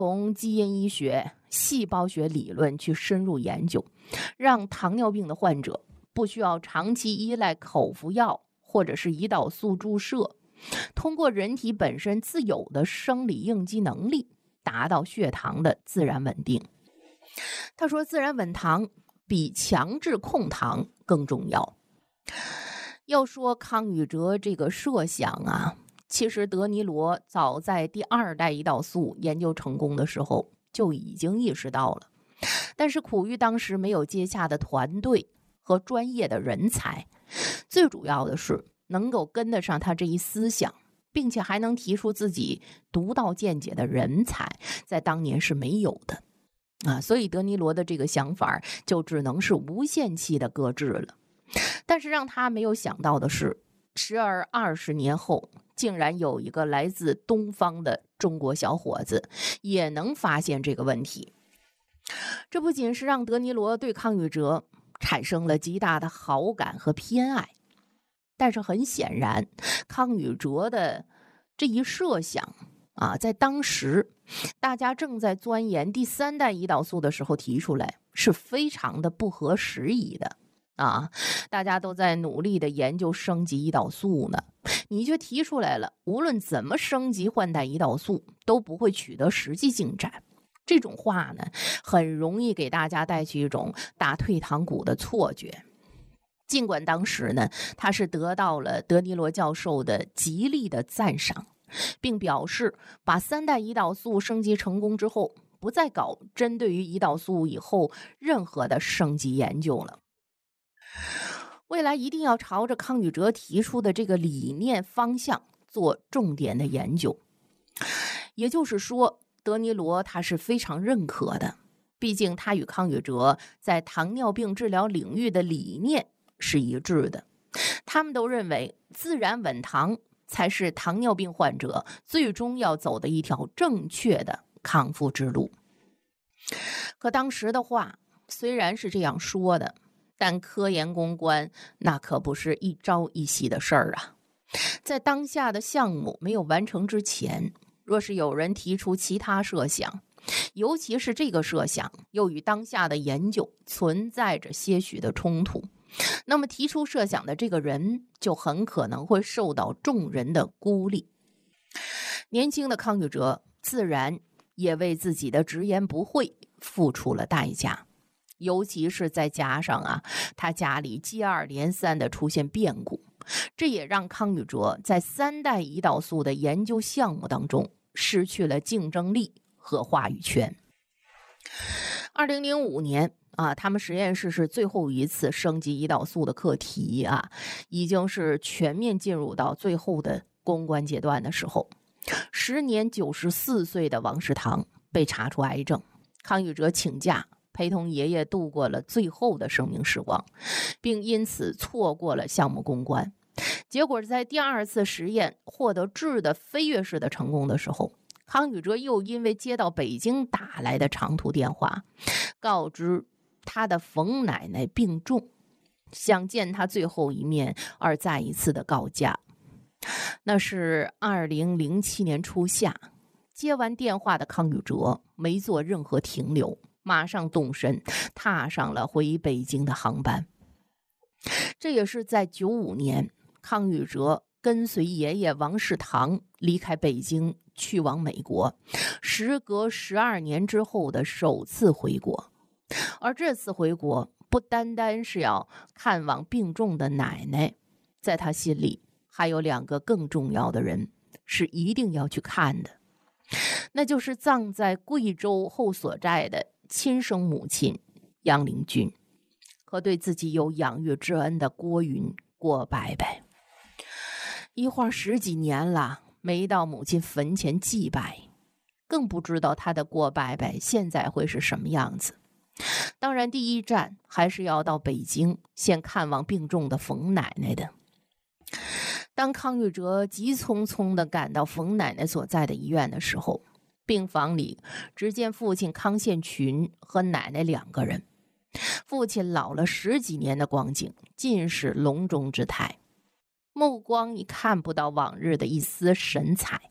从基因医学、细胞学理论去深入研究，让糖尿病的患者不需要长期依赖口服药或者是胰岛素注射，通过人体本身自有的生理应激能力，达到血糖的自然稳定。他说，自然稳糖比强制控糖更重要。要说康宇哲这个设想啊，其实德尼罗早在第2代胰岛素研究成功的时候就已经意识到了，但是苦于当时没有接洽的团队和专业的人才，最主要的是能够跟得上他这一思想，并且还能提出自己独到见解的人才，在当年是没有的所以德尼罗的这个想法就只能是无限期的搁置了。但是让他没有想到的是，时而20年后，竟然有一个来自东方的中国小伙子也能发现这个问题。这不仅是让德尼罗对康宇哲产生了极大的好感和偏爱，但是很显然，康宇哲的这一设想在当时大家正在钻研第3代胰岛素的时候提出来，是非常的不合时宜的大家都在努力的研究升级胰岛素呢，你却提出来了，无论怎么升级换代胰岛素都不会取得实际进展。这种话呢，很容易给大家带去一种打退堂鼓的错觉。尽管当时呢，他是得到了德尼罗教授的极力的赞赏，并表示把3代胰岛素升级成功之后，不再搞针对于胰岛素以后任何的升级研究了。未来一定要朝着康宇哲提出的这个理念方向做重点的研究。也就是说，德尼罗他是非常认可的，毕竟他与康宇哲在糖尿病治疗领域的理念是一致的，他们都认为自然稳糖才是糖尿病患者最终要走的一条正确的康复之路。可当时的话虽然是这样说的，但科研攻关那可不是一朝一夕的事儿啊。在当下的项目没有完成之前，若是有人提出其他设想，尤其是这个设想又与当下的研究存在着些许的冲突，那么提出设想的这个人就很可能会受到众人的孤立。年轻的康宇哲自然也为自己的直言不讳付出了代价，尤其是再加上他家里接二连三的出现变故，这也让康宇哲在3代胰岛素的研究项目当中失去了竞争力和话语权。2005年他们实验室是最后一次升级胰岛素的课题已经是全面进入到最后的攻关阶段的时候，时年94岁的王世堂被查出癌症，康宇哲请假陪同爷爷度过了最后的生命时光，并因此错过了项目攻关。结果在第2次实验获得质的飞跃式的成功的时候，康宇哲又因为接到北京打来的长途电话，告知他的冯奶奶病重，想见他最后一面而再一次的告假。那是2007年初夏，接完电话的康宇哲没做任何停留，马上动身踏上了回北京的航班。这也是在95年，康宇哲跟随爷爷王世堂离开北京去往美国，时隔12年之后的首次回国。而这次回国不单单是要看望病重的奶奶，在他心里还有2个更重要的人是一定要去看的，那就是葬在贵州后所寨的亲生母亲杨灵君和对自己有养育之恩的郭云郭伯伯。一晃10几年了，没到母亲坟前祭拜，更不知道他的郭伯伯现在会是什么样子。当然第一站还是要到北京先看望病重的冯奶奶的。当康宇哲急匆匆地赶到冯奶奶所在的医院的时候，病房里只见父亲康宪群和奶奶2个人。父亲老了10几年的光景，尽是笼中之态，目光已看不到往日的一丝神采。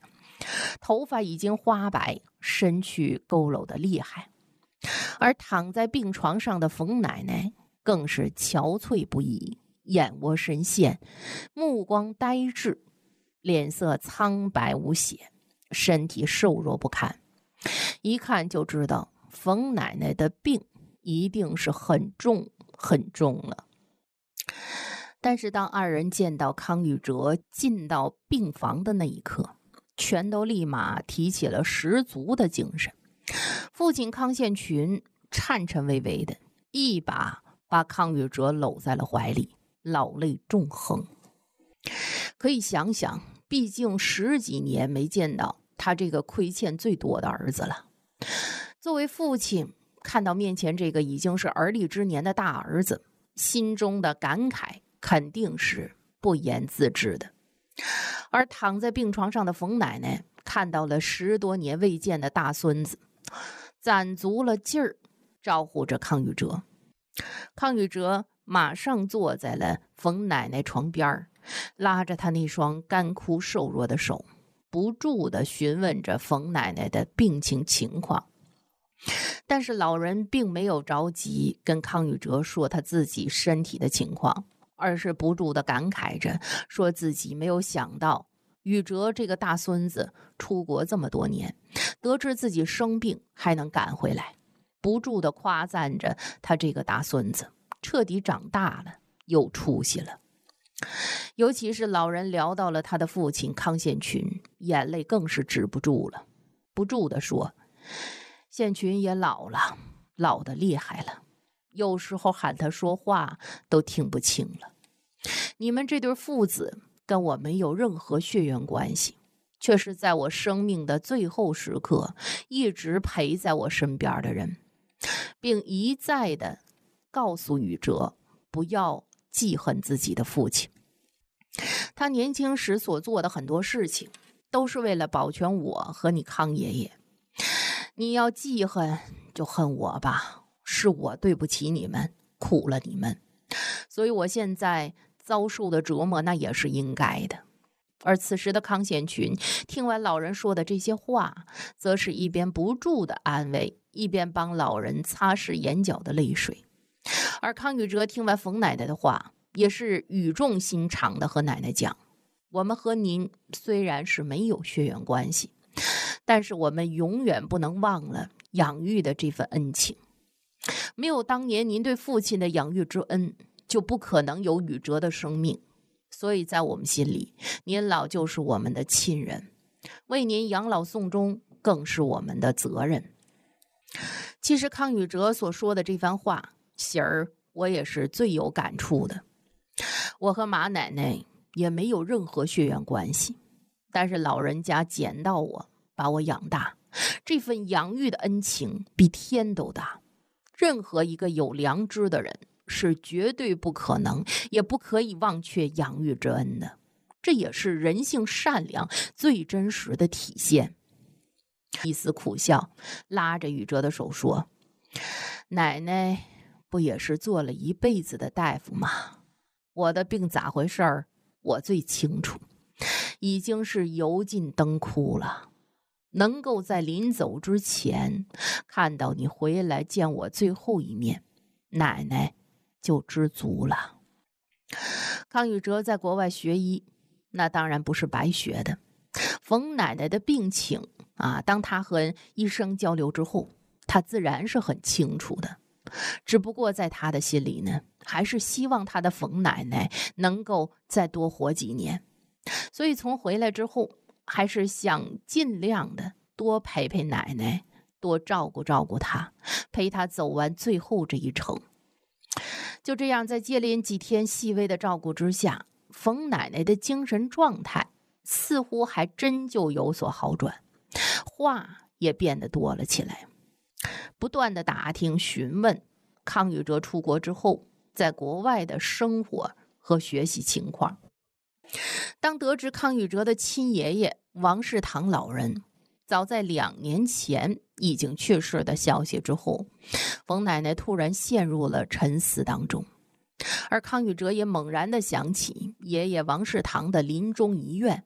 头发已经花白，身躯佝偻的厉害。而躺在病床上的冯奶奶更是憔悴不已，眼窝深陷，目光呆滞，脸色苍白无血，身体瘦弱不堪，一看就知道冯奶奶的病一定是很重很重了。但是当二人见到康宇哲进到病房的那一刻，全都立马提起了十足的精神。父亲康宪群颤颤巍巍的一把把康宇哲搂在了怀里，老泪纵横。可以想想，毕竟10几年没见到他这个亏欠最多的儿子了。作为父亲，看到面前这个已经是而立之年的大儿子，心中的感慨肯定是不言自知的。而躺在病床上的冯奶奶看到了10多年未见的大孙子，攒足了劲儿招呼着康宇哲。康宇哲马上坐在了冯奶奶床边，拉着她那双干枯瘦弱的手，不住地询问着冯奶奶的病情情况。但是老人并没有着急跟康宇哲说他自己身体的情况，而是不住地感慨着，说自己没有想到宇哲这个大孙子出国这么多年，得知自己生病还能赶回来，不住地夸赞着他这个大孙子彻底长大了，有出息了。尤其是老人聊到了他的父亲康宪群，眼泪更是止不住了，不住地说，宪群也老了，老得厉害了，有时候喊他说话都听不清了。你们这对父子跟我没有任何血缘关系，却是在我生命的最后时刻一直陪在我身边的人，并一再的告诉宇哲不要记恨自己的父亲。他年轻时所做的很多事情都是为了保全我和你康爷爷，你要记恨就恨我吧，是我对不起你们，苦了你们，所以我现在遭受的折磨那也是应该的。而此时的康宪群听完老人说的这些话，则是一边不住的安慰，一边帮老人擦拭眼角的泪水。而康宇哲听完冯奶奶的话，也是语重心长的和奶奶讲，我们和您虽然是没有血缘关系，但是我们永远不能忘了养育的这份恩情。没有当年您对父亲的养育之恩，就不可能有宇哲的生命。所以在我们心里，您老就是我们的亲人，为您养老送终更是我们的责任。其实康宇哲所说的这番话，喜儿我也是最有感触的。我和马奶奶也没有任何血缘关系，但是老人家捡到我，把我养大，这份养育的恩情比天都大。任何一个有良知的人是绝对不可能也不可以忘却养育之恩的，这也是人性善良最真实的体现。一丝苦笑，拉着宇哲的手说，奶奶不也是做了一辈子的大夫吗？我的病咋回事儿，我最清楚，已经是油尽灯枯了。能够在临走之前看到你回来见我最后一面，奶奶就知足了。康宇哲在国外学医，那当然不是白学的。冯奶奶的病情当他和医生交流之后，他自然是很清楚的。只不过在他的心里呢，还是希望他的冯奶奶能够再多活几年。所以从回来之后，还是想尽量的多陪陪奶奶，多照顾照顾她，陪她走完最后这一程。就这样，在接连几天细微的照顾之下，冯奶奶的精神状态似乎还真就有所好转，话也变得多了起来，不断的打听询问康宇哲出国之后在国外的生活和学习情况。当得知康宇哲的亲爷爷王世堂老人早在2年前已经去世的消息之后，冯奶奶突然陷入了沉思当中。而康宇哲也猛然地想起爷爷王世堂的临终遗愿，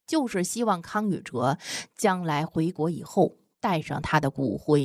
就是希望康宇哲将来回国以后带上他的骨灰